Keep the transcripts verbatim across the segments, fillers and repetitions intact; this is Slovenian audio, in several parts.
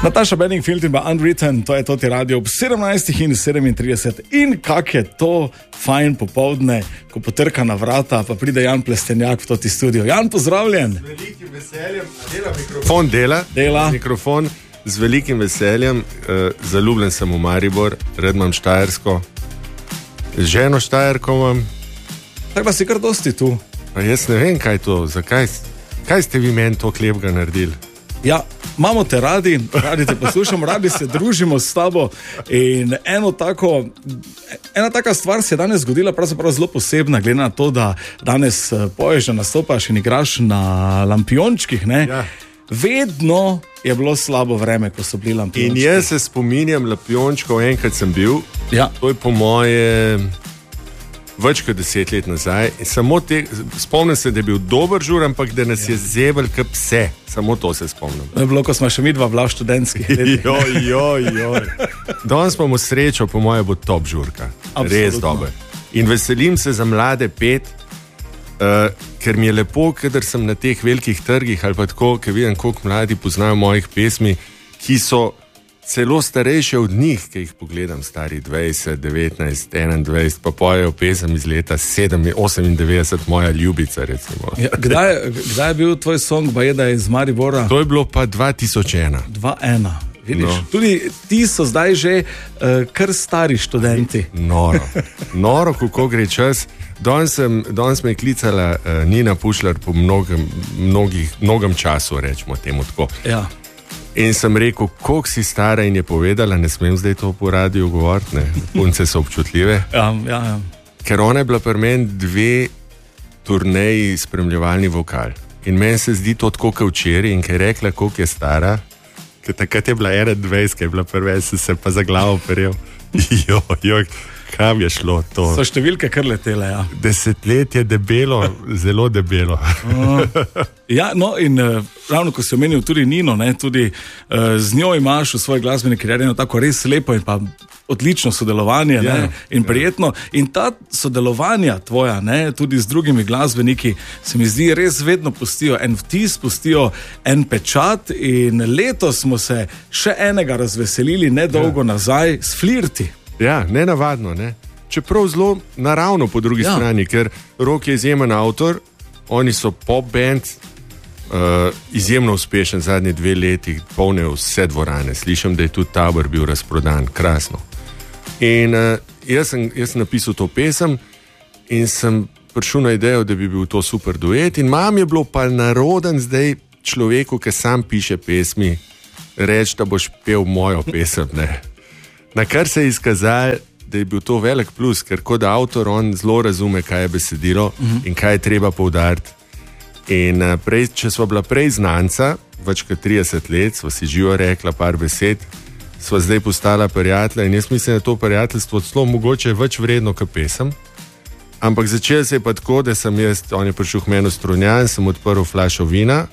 Nataša Bedingfield in pa Unwritten, to je Toti radio ob sedemnajstih in sedemintrideset. In kak je to fajn popoldne, ko potrka na vrata, pa pride Jan Plestenjak v Toti studio. Jan, pozdravljen. Z velikim veseljem, dela mikrofon, dela, dela. mikrofon, z velikim veseljem, uh, zaljubljen sem v Maribor, red imam Štajersko, ženo Štajerko imam. Tako da si kar dosti tu. Pa jaz ne vem, kaj to, zakaj, kaj ste vi meni to lepega naredili? Ja, imamo te radi, radi te poslušamo, radi se družimo s tabo in eno tako, ena taka stvar se je danes zgodila, pravzaprav zelo posebna, glede na to, da danes poješ, da nastopaš in igraš na lampiončkih, ne? Ja. Vedno je bilo slabo vreme, ko so bili lampiončki. In jaz se spominjam lampiončkov, enkrat sem bil, ja. To je po moje več kot deset let nazaj. Samo te, spomnim se, da je bil dober žur, ampak da nas ja. je zebel kot pse. Samo to se spomnim. To je bilo, ko smo še mi dva bila v študentskih letih. Joj, joj, joj. Danes imamo srečo, po moje bo top žurka. Absolutno. Res dober. In veselim se za mlade pet, uh, ker mi je lepo, kadar sem na teh velikih trgih ali pa tako, ker vidim, koliko mladi poznajo mojih pesmi, ki so celo starejše od njih, ki jih pogledam, stari dvajset, devetnajst, enaindvajset, pa pojejo pesem iz leta osemindevetdeset, moja ljubica, recimo. Ja, kdaj, kdaj je bil tvoj song, ba je, da je iz Maribora? To je bilo pa dva tisoč ena. dva ena, vidiš? No. Tudi ti so zdaj že uh, kar stari študenti. Noro, noro, kako gre čas. Danes, sem, danes me je klicala uh, Nina Pušlar po mnogem, mnogih, mnogem času, rečemo temu tako. Ja. In sem rekel, koliko si stara, in je povedala, ne smem zdaj to po radiju govoriti, ne, punce so občutljive. Ja, ja, ja. Ker ona je bila pri meni dve turneji spremljevalni vokal. In meni se zdi to tako, kot včeraj, in ker je rekla, koliko je stara, ker takrat je bila enaindvajset, ker je bila prve, sem se pa za glavo peril. Jo, jo, kam je šlo to? So številke kar letele, ja. Desetletje debelo, zelo debelo. Ja, no in uh, ravno ko si omenil tudi Nino, ne, tudi uh, z njo imaš v svoji glasbeni karieri eno tako res lepo in pa odlično sodelovanje, ja, ne, in prijetno. In ta sodelovanja tvoja, ne, tudi z drugimi glasbeniki, se mi zdi res vedno pustijo en vtis, pustijo en pečat in letos smo se še enega razveselili nedolgo ja. nazaj s Flirti. Ja, nenavadno, ne. Čeprav zelo naravno po drugi ja. strani, ker Rok je izjemen avtor, oni so pop band, uh, izjemno uspešen zadnji dve leti, polne vse dvorane. Slišim, da je tudi Tabor bil razprodan, krasno. In uh, jaz, sem, jaz sem napisal to pesem in sem prišel na idejo, da bi bil to super duet. In mam je bilo pa naroden zdaj človeku, ki sam piše pesmi, reči, da boš pel mojo pesem, ne. Na kar se je izkazalo, da je bil to velik plus, ker kot avtor on zelo razume, kaj je besedilo uh-huh. in kaj je treba poudariti. In prej, če sva bila prej znanca, več kot trideset let, sva si živo rekla par besed, sva zdaj postala prijatelja in jaz mislim, da to prijateljstvo celo mogoče je več vredno kot pesem. Ampak začelo se je pa tako, da sem jaz, on je prišel k meni v Strunjan, sem odprl flašo vina,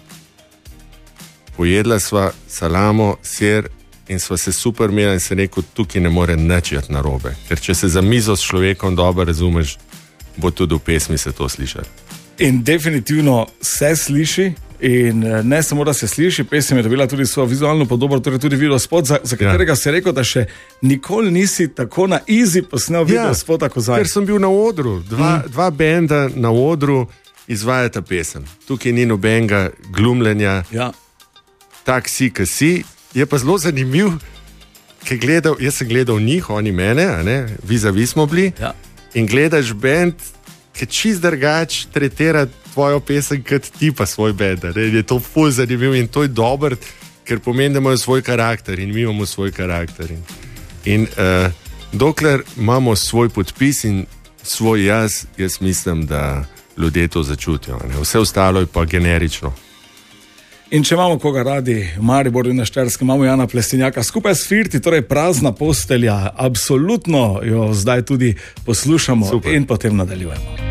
pojedla sva salamo, sir, in sva se super imela in se rekel, tukaj ne more nič iti narobe. Ker če se za mizo s človekom dobro razumeš, bo tudi v pesmi se to slišati. In definitivno se sliši in ne samo, da se sliši, pesem je dobila tudi svojo vizualno podobo, torej tudi videospot, za, za katerega ja. si rekel, da še nikoli nisi tako na easy posnel ja, videospota kot zdaj. Ker sem bil na odru, dva, hmm. dva benda na odru izvajata pesem. Tukaj ni nobenega glumljenja, ja. tak si, ki si. Je pa zelo zanimiv, ker gledal, jaz sem gledal njih, oni mene, a ne, vis-a-vis smo bili, ja. in gledaš bend, ki čist drugač tretira tvojo pesem, kot ti pa svoj bend. Je to ful zanimiv in to je dober, ker pomeni, da imajo svoj karakter in mi imamo svoj karakter. In, in uh, dokler imamo svoj podpis in svoj jaz, jaz mislim, da ljudje to začutijo. Ne? Vse ostalo je pa generično. In če imamo koga radi v Mariboru in na Štajerskem, imamo Jana Plestenjaka skupaj s Flirti, torej Prazna postelja, absolutno jo zdaj tudi poslušamo. Super. In potem nadaljujemo.